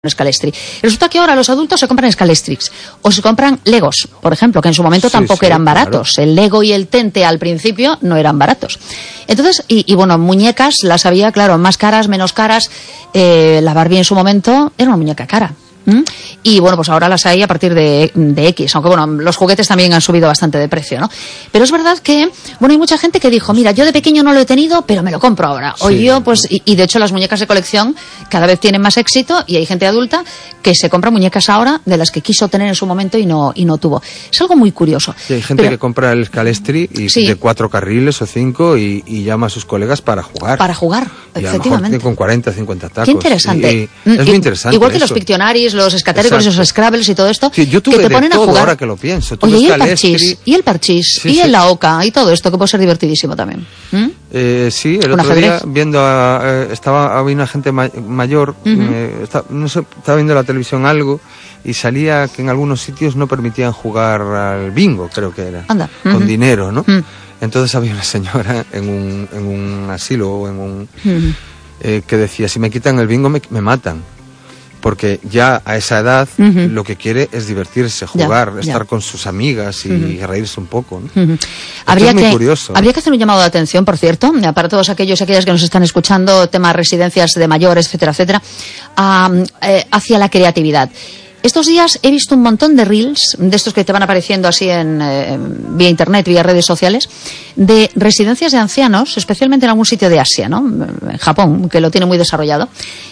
Scalestri. Resulta que ahora los adultos se compran Scalestrix o se compran Legos, por ejemplo, que en su momento tampoco eran baratos. Claro. El Lego y el Tente al principio no eran baratos. Entonces, y bueno, muñecas las había, claro, más caras, menos caras. La Barbie en su momento era una muñeca cara. Y bueno, pues ahora las hay a partir de X, aunque bueno, los juguetes también han subido bastante de precio, ¿no? Pero es verdad que, bueno, hay mucha gente que dijo, mira, yo de pequeño no lo he tenido, pero me lo compro ahora. O yo, pues, y de hecho las muñecas de colección cada vez tienen más éxito y hay gente adulta que se compra muñecas ahora de las que quiso tener en su momento y no tuvo. Es algo muy curioso. Sí, hay gente que compra el Scalestri y de 4 carriles o 5 y llama a sus colegas para jugar. Para jugar, y efectivamente. A lo mejor con 40, 50 tacos. Qué interesante. Es muy interesante. Igual que los Pictionaries, los escatéricos, esos Scrabbles y todo esto, sí, yo tuve que te ponen de todo, a jugar. Ahora que lo pienso. Oye, y el parchís, y el la oca, y todo esto, que puede ser divertidísimo también. Sí, el otro día viendo había una gente mayor, estaba viendo la televisión algo y salía que en algunos sitios no permitían jugar al bingo, creo que era. Anda. Con dinero, ¿no? Entonces había una señora en un asilo o en un que decía, si me quitan el bingo me matan. Porque ya a esa edad lo que quiere es divertirse, jugar, estar con sus amigas y reírse un poco, ¿no? Es muy curioso. Habría que hacer un llamado de atención, por cierto, para todos aquellos y aquellas que nos están escuchando, temas residencias de mayores, etcétera, etcétera, hacia la creatividad. Estos días he visto un montón de reels, de estos que te van apareciendo así vía internet, vía redes sociales, de residencias de ancianos, especialmente en algún sitio de Asia, ¿no? En Japón, que lo tiene muy desarrollado.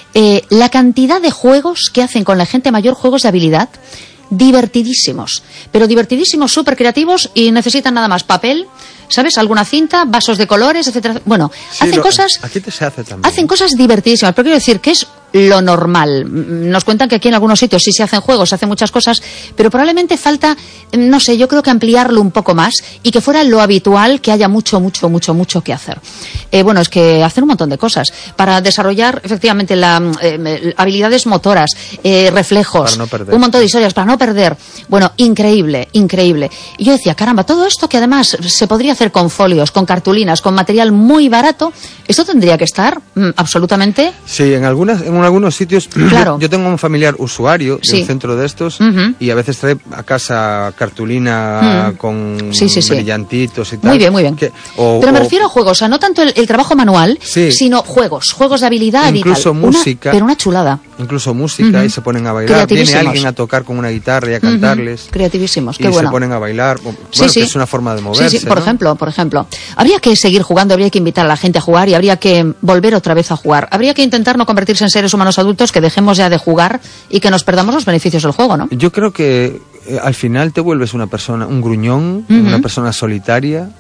La cantidad de juegos que hacen con la gente mayor, juegos de habilidad, divertidísimos, pero divertidísimos, súper creativos y necesitan nada más papel, ¿sabes? Alguna cinta, vasos de colores, etcétera. Bueno, hacen cosas. Aquí se hace también. Hacen cosas divertidísimas, pero quiero decir que es lo normal. Nos cuentan que aquí en algunos sitios sí se hacen juegos, se hacen muchas cosas, pero probablemente falta, no sé, yo creo que ampliarlo un poco más y que fuera lo habitual, que haya mucho que hacer. Bueno, es que hacen un montón de cosas para desarrollar efectivamente habilidades motoras, reflejos, un montón de historias para no perder. Bueno, increíble. Y yo decía, caramba, todo esto que además se podría hacer con folios, con cartulinas, con material muy barato, esto tendría que estar absolutamente. Sí, en algunos sitios. Claro. Yo tengo un familiar usuario de un centro de estos y a veces trae a casa cartulina con brillantitos y tal. Muy bien. Pero me refiero a juegos, o sea, no tanto el trabajo manual, sino juegos de habilidad incluso y tal. Música. Pero una chulada. Incluso música y se ponen a bailar. Viene alguien a tocar con una guitarra y a cantarles. Creativísimos, qué y bueno. Se ponen a bailar. Bueno, que es una forma de moverse. Sí, por ejemplo. Habría que seguir jugando, habría que invitar a la gente a jugar y habría que volver otra vez a jugar. Habría que intentar no convertirse en seres humanos adultos, que dejemos ya de jugar y que nos perdamos los beneficios del juego, ¿no? Yo creo que al final te vuelves una persona, un gruñón, una persona solitaria.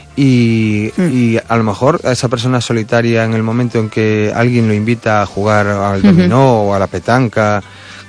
Y a lo mejor a esa persona solitaria, en el momento en que alguien lo invita a jugar al dominó o a la petanca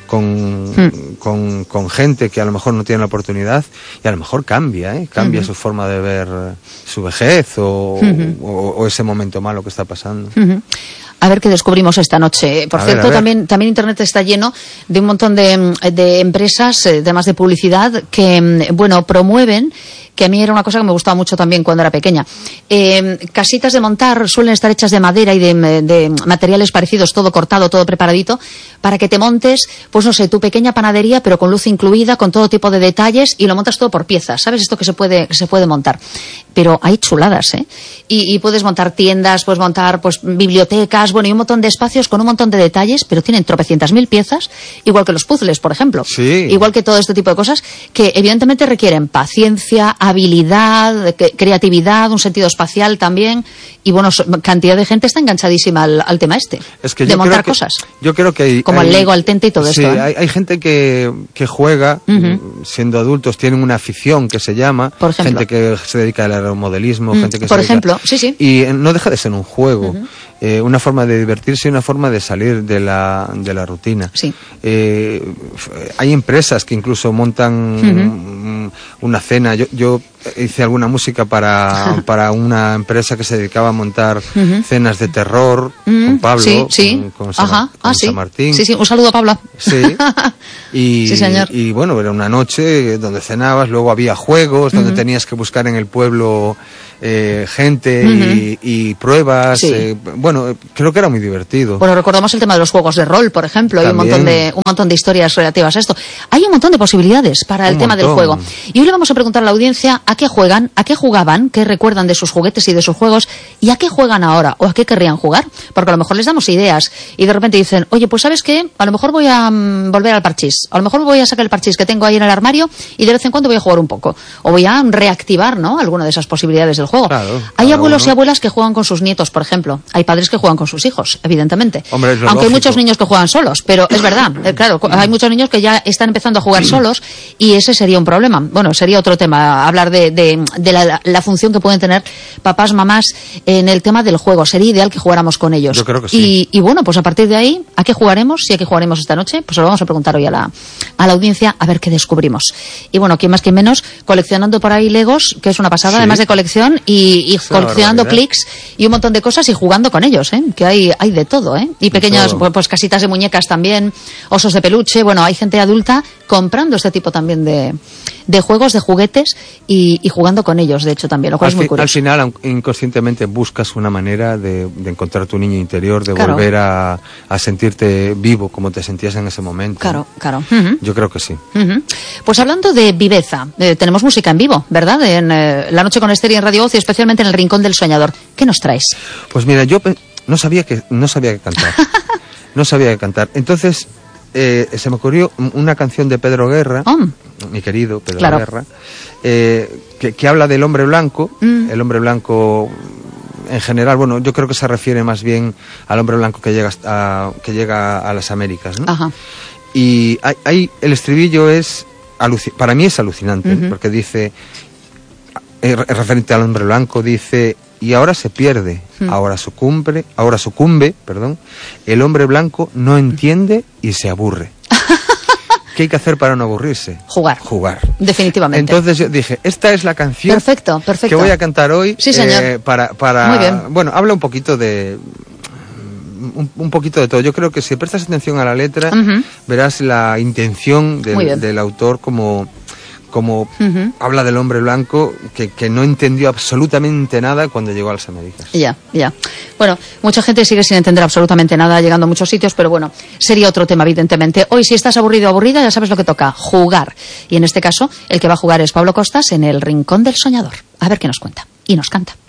con gente que a lo mejor no tiene la oportunidad, y a lo mejor cambia su forma de ver su vejez o ese momento malo que está pasando. A ver qué descubrimos esta noche. Por cierto, también Internet está lleno de un montón de empresas, temas de publicidad, que, bueno, promueven, que a mí era una cosa que me gustaba mucho también cuando era pequeña. Casitas de montar suelen estar hechas de madera y de materiales parecidos, todo cortado, todo preparadito, para que te montes, pues no sé, tu pequeña panadería, pero con luz incluida, con todo tipo de detalles, y lo montas todo por piezas, ¿sabes? Esto que se puede montar. Pero hay chuladas, ¿eh? Y puedes montar tiendas, puedes montar pues bibliotecas, bueno, y un montón de espacios con un montón de detalles, pero tienen tropecientas mil piezas, igual que los puzzles, por ejemplo. Sí. Igual que todo este tipo de cosas, que evidentemente requieren paciencia, habilidad, creatividad, un sentido espacial también, y bueno, cantidad de gente está enganchadísima al tema de montar cosas. Yo creo que como el Lego, el Tente y todo esto. Sí, hay gente que juega, siendo adultos, tienen una afición que se llama, por ejemplo, gente que se dedica al aeromodelismo, gente que por se ejemplo, dedica, y no deja de ser un juego. Una forma de divertirse y una forma de salir de la rutina. Sí. Hay empresas que incluso montan una cena. Yo hice alguna música para una empresa que se dedicaba a montar cenas de terror con Pablo, con San Martín. Sí, un saludo a Pablo. Sí. Y, sí, señor. Y bueno, era una noche donde cenabas, luego había juegos, donde tenías que buscar en el pueblo gente y pruebas. Sí. Bueno, creo que era muy divertido. Bueno, recordamos el tema de los juegos de rol, por ejemplo. También. Hay un montón de historias relativas a esto. Hay un montón de posibilidades para el tema del juego. Y hoy le vamos a preguntar a la audiencia a qué juegan, a qué jugaban, qué recuerdan de sus juguetes y de sus juegos, y a qué juegan ahora, o a qué querrían jugar. Porque a lo mejor les damos ideas y de repente dicen, oye, pues ¿sabes qué? A lo mejor voy a volver al parchís. A lo mejor voy a sacar el parchís que tengo ahí en el armario y de vez en cuando voy a jugar un poco. O voy a reactivar, ¿no?, alguna de esas posibilidades del juego. Claro, hay abuelos y abuelas que juegan con sus nietos, por ejemplo. Hay padres que juegan con sus hijos, evidentemente. Hombre, es lo aunque lógico. Hay muchos niños que juegan solos, pero es verdad, claro, hay muchos niños que ya están empezando a jugar solos y ese sería un problema. Bueno, sería otro tema, hablar de la función que pueden tener papás, mamás en el tema del juego. Sería ideal que jugáramos con ellos. Yo creo que sí. Y bueno, pues a partir de ahí, ¿a qué jugaremos? Si a qué jugaremos esta noche, pues lo vamos a preguntar hoy a la audiencia a ver qué descubrimos. Y bueno, quién más quién menos, coleccionando por ahí Legos, que es una pasada, además de colección, y coleccionando clics y un montón de cosas y jugando con ellos, que hay de todo, y pequeñas pues casitas de muñecas también, osos de peluche. Bueno, hay gente adulta comprando este tipo también de juegos, de juguetes y jugando con ellos, de hecho, también, lo cual es muy curioso. Al final, inconscientemente buscas una manera de encontrar tu niño interior, de volver a sentirte vivo como te sentías en ese momento. Claro. Yo creo que sí. Pues hablando de viveza, tenemos música en vivo, ¿verdad? En La Noche con Esther y en Radio Voz, y especialmente en el Rincón del Soñador. ¿Qué nos traes? Pues mira, yo no sabía que cantar. No sabía que cantar. Entonces, se me ocurrió una canción de Pedro Guerra, mi querido Pedro Guerra, que habla del hombre blanco. El hombre blanco, en general, bueno, yo creo que se refiere más bien al hombre blanco que llega a las Américas, ¿no? Ajá. Y el estribillo para mí es alucinante, porque dice, referente al hombre blanco, dice: y ahora se pierde, ahora sucumbe, el hombre blanco no entiende y se aburre. ¿Qué hay que hacer para no aburrirse? Jugar. Definitivamente. Entonces yo dije, esta es la canción perfecto. que voy a cantar hoy. Sí, señor. Muy bien. Bueno, habla un poquito de todo. Yo creo que si prestas atención a la letra, verás la intención del autor, como habla del hombre blanco que no entendió absolutamente nada cuando llegó a las Américas. Ya. Bueno, mucha gente sigue sin entender absolutamente nada, llegando a muchos sitios, pero bueno, sería otro tema, evidentemente. Hoy, si estás aburrido o aburrida, ya sabes lo que toca: jugar. Y en este caso, el que va a jugar es Pablo Costas en el Rincón del Soñador. A ver qué nos cuenta y nos canta.